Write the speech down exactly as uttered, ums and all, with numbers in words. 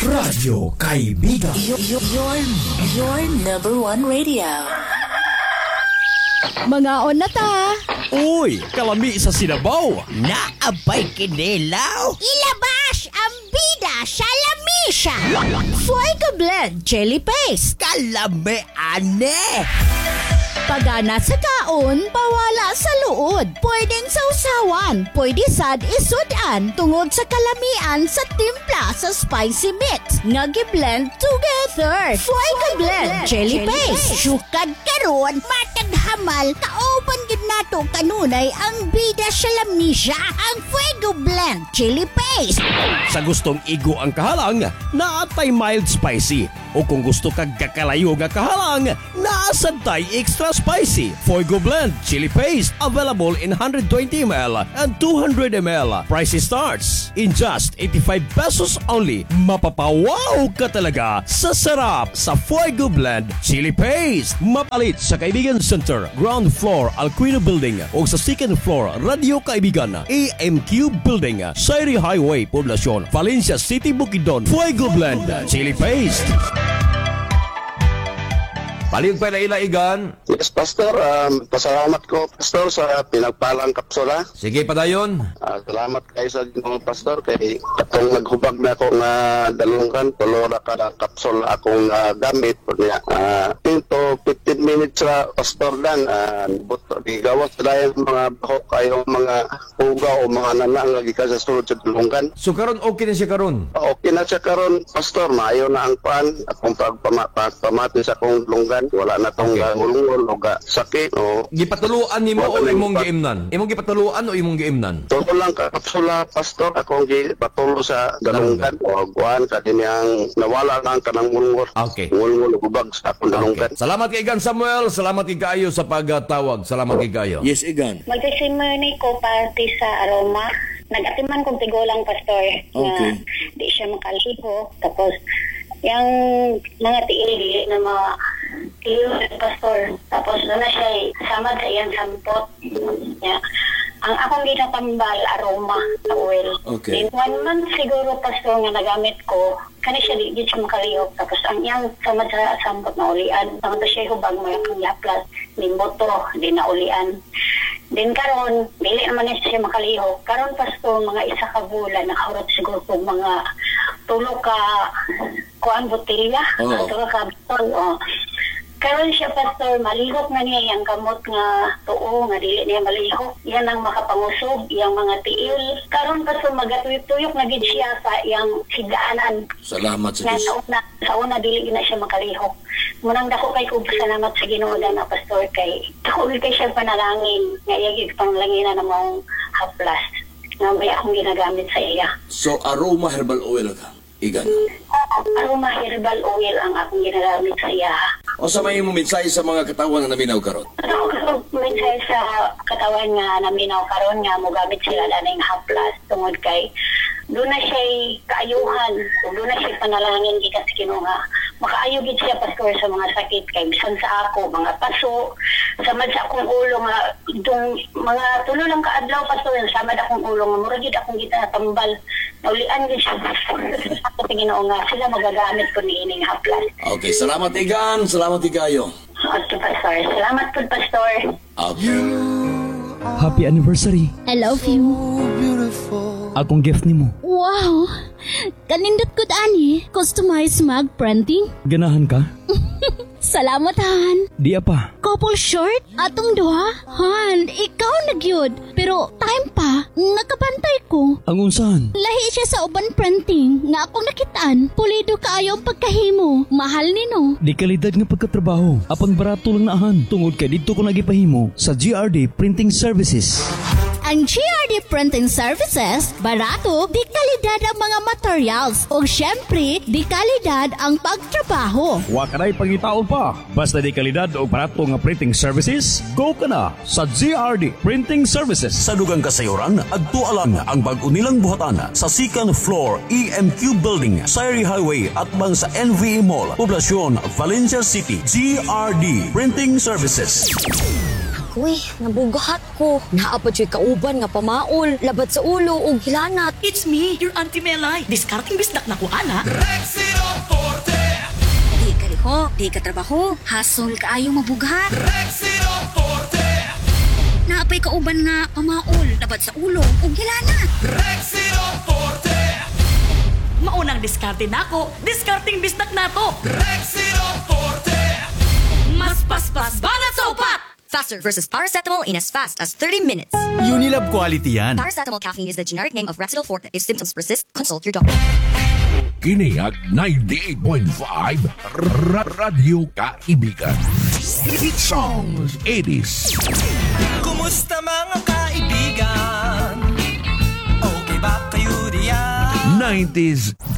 Radyo Kaibigan. Y- y- your, your number one radio. Mga on na ta. Uy, kalami sa Sinabaw. Naabay kinilaw. Ilabas ang bida sa lamisa. Fuego Blend Chili Paste. Kalami ane. Pagana sa kaon, pawala sa luod. Pwedeng sausawan, pwede sad isudan tungod sa kalamian sa timpla sa spicy mix. Nga gi-blend together. Fuego Blend Chili Paste. Sukad karon, matag hamal, kaoban gid nato kanunay ang bida sa lamisa. Ang Fuego Blend Chili Paste. Sa gustong igo ang kahalang, naatay mild spicy. O kung gusto kag kakalayo nga kahalang, naasantay extra spicy. Fuego Blend Chili Paste. Available in one hundred twenty milliliters and two hundred milliliters. Price starts in just eighty-five pesos only. Mapapawaw ka talaga sa sarap sa Fuego Blend Chili Paste. Mapalit sa Kaibigan Center, ground floor Alquino Building o sa second floor Radio Kaibigan, A M Q Building, Sairi Highway, Poblacion, Valencia City, Bukidnon. Fuego Blend Chili Paste. Paling pa na ilaigan. Yes, Pastor. Um, pasalamat ko, Pastor, sa pinagpalang kapsula. Sige pa dayon. Uh, salamat kayo sa Ginoo, Pastor. Kay katong naghubag na akong uh, dalungkan, tulo na kada kapsula akong uh, gamit. Uh, ten to fifteen minutes sa Pastor Dan. Uh, buto, gigawas na yung mga bahok kayong mga huga o mga nanang lagi ka sa sulod sa dalungkan. So karon okay na siya karon. Okay na siya karon, Pastor. Maayo na ang pan. Akong pagpamati sa akong lunggan. Wala na tong Okay. gulungol o ga sakit o Gipatuluan nimo o Wala imong pa- giimnan? Imong gipatuluan o imong giimnan? tulo lang ka kapsula, Pastor. Akong gipatulo sa dalunggan o guan ka din yang nawala lang ka ng gulungol. Okay. Gulungol o gubag sa akong dalunggan. Okay. Salamat kay Igan Samuel, salamat kay Kayo sa pagtawag. Salamat kay Kayo. Yes, Igan. Magsisimony ko party sa aroma. Nag-atiman kong tigulang, Pastor. Okay. Na di siya makaliho. Tapos, yung mga tiili na mga tiil, Pastor. Tapos, doon na siya samad sa iyang sampot. Yeah. Ang akong ginatambal, aroma sa oil. Okay. Then, one month siguro, Pastor, nga nagamit ko, kani siya di, di siya makalihok. Tapos, ang iyang samad sa sampot na ulian. Tapos siya hubag mo yung yaplas, limboto, di na ulian. Then karon, dili naman na siya makalihok. Karon, Pastor, mga isa ka bulan, nakahurot siguro po mga tulo ka kuan botelya. Oo. Tulo ka botol, oh. Karon siya, Pastor, malihok na niya yung gamot nga tuo, nga dili niya malihok. Yan ang makapangusog, yung mga tiil. Karon, Pastor, magatuyok-tuyok na gid siya sa yung higaanan. Salamat sa Na Diyos. sa una, sa una dili na siya makalihok. Munang dako kay ko salamat sa Ginoo na, Pastor, kay dako kay siya panalangin nga iyagig panglangina na mong haplas nga may akong ginagamit sa iya. So, aroma herbal oil ka, Igan. Aroma herbal oil ang akong ginagamit sa iya. O sa may mo mensahe sa mga katawan na naminaw karon. Ano ko mensahe sa katawan nga naminaw karon nga mogamit sila daning haplas tungod kay doon na siya kaayuhan, doon na siya panalangin gikan sa Ginoo nga makaayo gid siya, Pastor, sa mga sakit kay bisan sa ako mga paso samad sa akong ulo nga itong mga tulo lang kaadlaw, Pastor, samad akong ulo nga mura gid akong gitatambal naulian gid siya sa Ginoo nga sila magagamit ko niining haplas. Okay, salamat Igan. Salamat Igayo. Okay, Pastor, salamat po, Pastor. Okay. Happy anniversary. I love you. Akong gift nimo. Wow! Kanindot ko ani. Customized mug printing. Ganahan ka? Salamat, Han. Di apa. Couple short? Atong duha? Han, ikaw nagyod. Pero time pa, nakabantay ko. Ang unsahan? Lahi siya sa uban printing nga akong nakitaan. Pulido kaayo ang pagkahimo. Mahal nino. Di kalidad nga pagkatrabaho. Apang barato lang naahan. Tungod kay dito ko nagipahimo sa G R D Printing Services. Ang G R D Printing Services, barato, di kalidad ang mga materials. O syempre, di kalidad ang pagtrabaho. Wa ka na'y pangitaon pa. Basta di kalidad o barato nga printing services, go ka na sa G R D Printing Services. Sa dugang kasayuran, agtualang ang bag-unilang buhatan sa second floor E M Q Building, Sairi Highway at bang sa N V E Mall, Poblacion, Valencia City. G R D Printing Services. Uy, nabugahat ko. Naapad siya kauban nga pamaol, labat sa ulo o hilanat. It's me, your Auntie Melay. Discarding bisdak na ko, ana. Rexino Forte. Di ka liho, di ka trabaho, hasol ka ayaw mabugahat. Rexino Forte. Naapay kauban nga pamaol, labat sa ulo o hilanat. Rexino Forte. Maunang diskarte na ko, discarding bisdak na to. Rexino Forte. Mas paspas banat sa upat! Faster versus paracetamol in as fast as thirty minutes. Unilab quality yan. Paracetamol caffeine is the generic name of Rexidol Forte. If symptoms persist, consult your doctor. Kiniag ninety-eight point five Radio Kaibigan. Hit songs eighties. Kumusta mga kaibigan? Okay ba kayo diyan? nineties